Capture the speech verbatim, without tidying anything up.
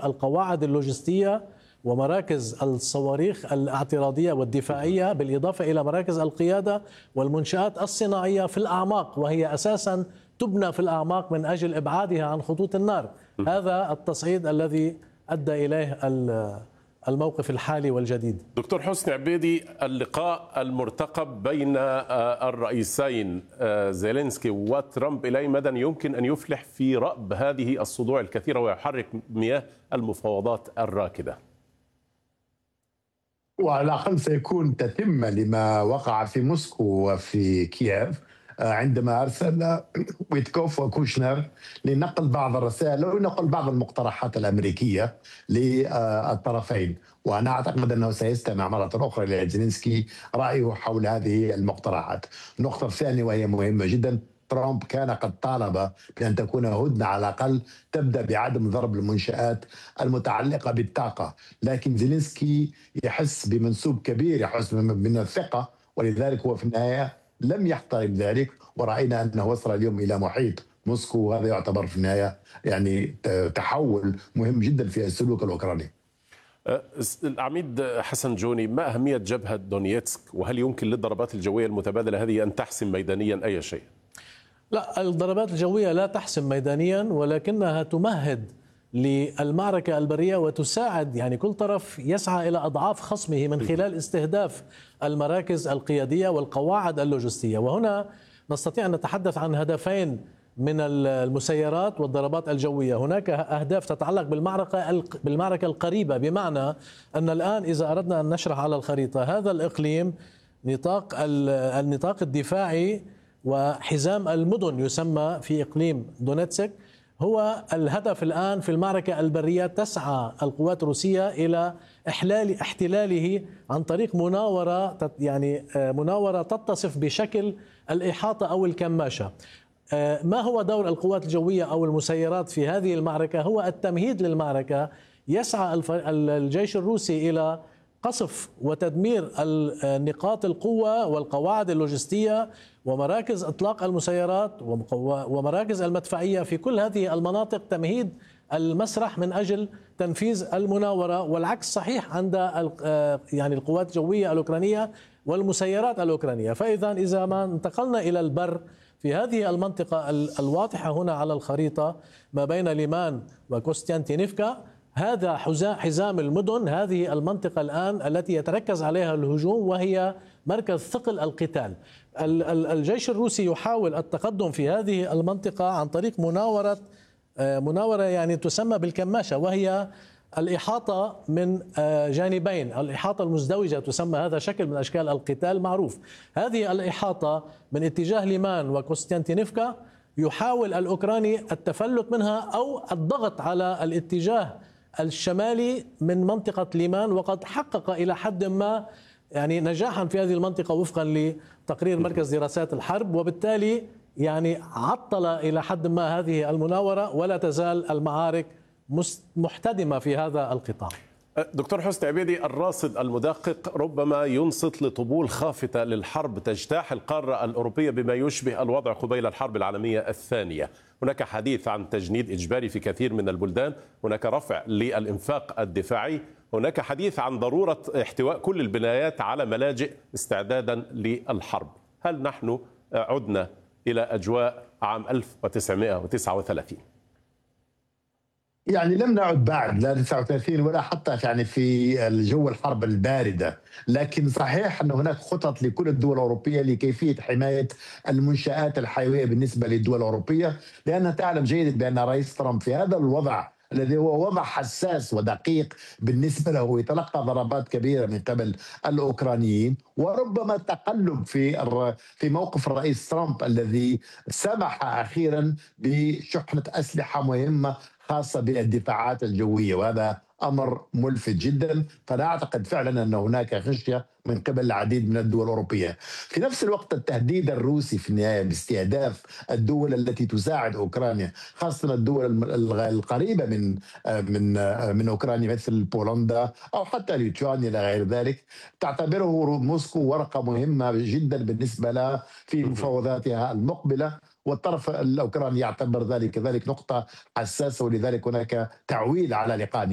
القواعد اللوجستية ومراكز الصواريخ الاعتراضية والدفاعية، بالإضافة إلى مراكز القيادة والمنشآت الصناعية في الأعماق، وهي أساسا تبنى في الأعماق من أجل إبعادها عن خطوط النار. هذا التصعيد الذي أدى إليه الموقف الحالي والجديد. دكتور حسني عبيدي، اللقاء المرتقب بين الرئيسين زيلينسكي وترامب إلى أي مدى يمكن أن يفلح في رأب هذه الصدوع الكثيرة ويحرك مياه المفاوضات الراكدة؟ وعلى الأقل سيكون تتمة لما وقع في موسكو وفي كييف عندما أرسل ويتكوف وكوشنر لنقل بعض الرسائل ونقل بعض المقترحات الأمريكية للطرفين. وأنا أعتقد أنه سيستمع مرة أخرى لزيلينسكي رأيه حول هذه المقترحات. النقطة الثانية وهي مهمة جدا، ترامب كان قد طالب بأن تكون هدنة على الأقل تبدأ بعدم ضرب المنشآت المتعلقة بالطاقة، لكن زيلينسكي يحس بمنسوب كبير، يحس من الثقة، ولذلك هو في النهاية لم يحترم ذلك، ورأينا أنه وصل اليوم إلى محيط موسكو، وهذا يعتبر في النهاية يعني تحول مهم جدا في السلوك الأوكراني. العميد حسن جوني، ما أهمية جبهة دونيتسك، وهل يمكن للضربات الجوية المتبادلة هذه أن تحسم ميدانيا أي شيء؟ لا، الضربات الجوية لا تحسم ميدانيا، ولكنها تمهد للمعركة البرية وتساعد، يعني كل طرف يسعى إلى أضعاف خصمه من خلال استهداف المراكز القيادية والقواعد اللوجستية. وهنا نستطيع أن نتحدث عن هدفين من المسيرات والضربات الجوية. هناك أهداف تتعلق بالمعركة بالمعركة القريبة، بمعنى أن الآن إذا أردنا أن نشرح على الخريطة هذا الإقليم، نطاق النطاق الدفاعي وحزام المدن يسمى في إقليم دونيتسك هو الهدف الآن في المعركة البرية. تسعى القوات الروسية إلى إحلال احتلاله عن طريق مناورة، يعني مناورة تتصف بشكل الإحاطة أو الكماشة. ما هو دور القوات الجوية أو المسيرات في هذه المعركة؟ هو التمهيد للمعركة. يسعى الجيش الروسي إلى قصف وتدمير نقاط القوة والقواعد اللوجستية ومراكز إطلاق المسيرات ومراكز المدفعية في كل هذه المناطق، تمهيد المسرح من أجل تنفيذ المناورة. والعكس صحيح عند يعني القوات الجوية الأوكرانية والمسيرات الأوكرانية. فإذا إذا ما انتقلنا إلى البر في هذه المنطقة الواضحة هنا على الخريطة ما بين ليمان وكوستيانتينيفكا، هذا حزام المدن، هذه المنطقة الآن التي يتركز عليها الهجوم، وهي مركز ثقل القتال. الجيش الروسي يحاول التقدم في هذه المنطقة عن طريق مناورة مناورة يعني تسمى بالكماشة، وهي الإحاطة من جانبين. الإحاطة المزدوجة تسمى، هذا شكل من أشكال القتال معروف. هذه الإحاطة من اتجاه ليمان وكوستيانتينيفكا يحاول الأوكراني التفلت منها أو الضغط على الاتجاه الشمالي من منطقة ليمان، وقد حقق إلى حد ما يعني نجاحا في هذه المنطقة وفقا لتقرير مركز دراسات الحرب، وبالتالي يعني عطل إلى حد ما هذه المناورة، ولا تزال المعارك محتدمة في هذا القطاع. دكتور حسني عبيدي، الراصد المدقق ربما ينصت لطبول خافتة للحرب تجتاح القارة الأوروبية بما يشبه الوضع قبيل الحرب العالمية الثانية. هناك حديث عن تجنيد إجباري في كثير من البلدان، هناك رفع للإنفاق الدفاعي، هناك حديث عن ضرورة احتواء كل البنايات على ملاجئ استعدادا للحرب. هل نحن عدنا إلى أجواء عام ألف وتسعمائة وتسعة وثلاثين؟ يعني لم نعد بعد لا تسعة وثلاثين ولا حتى يعني في الجو الحرب الباردة، لكن صحيح أن هناك خطط لكل الدول الأوروبية لكيفية حماية المنشآت الحيوية بالنسبة للدول الأوروبية، لأنها تعلم جيدا بأن رئيس ترامب في هذا الوضع الذي هو وضع حساس ودقيق بالنسبة له يتلقى ضربات كبيرة من قبل الأوكرانيين، وربما تقلب في في موقف الرئيس ترامب الذي سمح أخيرا بشحنة أسلحة مهمة خاصة بالدفاعات الجوية، وهذا أمر ملفت جدا. فلا أعتقد فعلا أن هناك خشية من قبل العديد من الدول الأوروبية. في نفس الوقت التهديد الروسي في النهاية باستهداف الدول التي تساعد أوكرانيا، خاصة الدول القريبة من من من أوكرانيا مثل بولندا أو حتى ليتوانيا إلى غير ذلك، تعتبره موسكو ورقة مهمة جدا بالنسبة لها في مفاوضاتها المقبلة، والطرف الأوكراني يعتبر ذلك كذلك نقطة حساسة، ولذلك هناك تعويل على لقاء